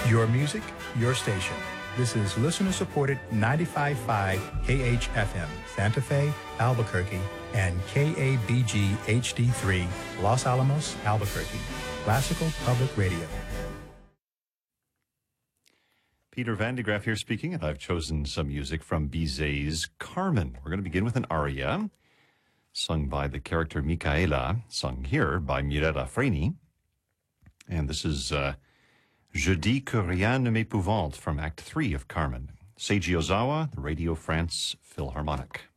Your music, your station. This is listener-supported 95.5 KHFM, Santa Fe, Albuquerque, and KABG HD3, Los Alamos, Albuquerque. Classical Public Radio. Peter Van de Graaff here speaking, and I've chosen some music from Bizet's Carmen. We're going to begin with an aria sung by the character Micaela, sung here by Mirella Freni. And this is Je dis que rien ne m'épouvante from Act 3 of Carmen. Seiji Ozawa, the Radio France Philharmonic.